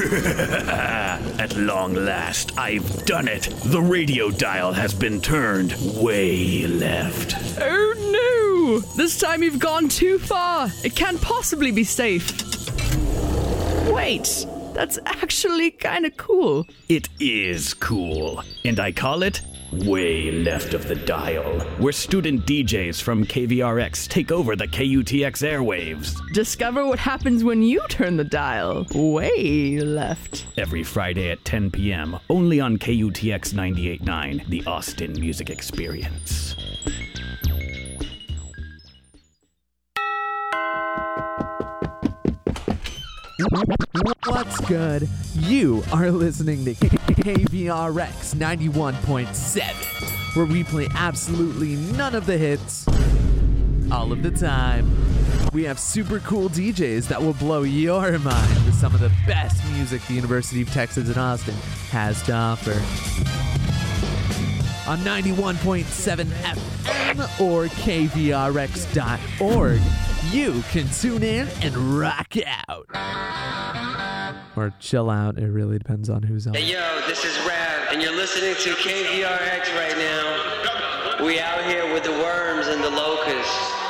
At long last, I've done it. The radio dial has been turned way left. Oh no! This time you've gone too far. It can't possibly be safe. Wait, that's actually kind of cool. It is cool, and I call it Way Left of the Dial, where student DJs from KVRX take over the KUTX airwaves. Discover what happens when you turn the dial way left. Every Friday at 10 p.m., only on KUTX 98.9, the Austin Music Experience. What's good? You are listening to KVRX 91.7, where we play absolutely none of the hits all of the time. We have super cool DJs that will blow your mind with some of the best music the University of Texas in Austin has to offer. On 91.7 FM or KVRX.org, you can tune in and rock out. Or chill out. It really depends on who's on. Hey, yo, this is Rav, and you're listening to KVRX right now. We out here with the worms and the locusts.